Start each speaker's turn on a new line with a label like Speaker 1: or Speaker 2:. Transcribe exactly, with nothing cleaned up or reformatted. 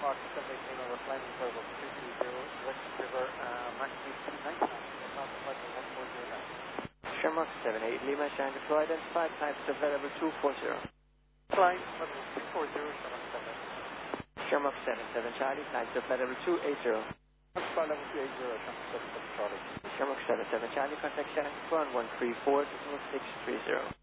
Speaker 1: Shamrock seven eight Lima, climbing level three three zero, West River, uh, magnitude two ninety knots, south of one four zero nine.
Speaker 2: Shamrock seven eight Lima, Shanghai to identify types of level two four zero.
Speaker 1: Climb level two four zero, Shamrock seven.
Speaker 2: Shamrock seven seven Charlie, types of level two eight zero.
Speaker 1: Star level two eight zero, Shamrock seven seven Charlie.
Speaker 2: Shamrock seven seven Charlie, contact Shanghai one one three four six three zero.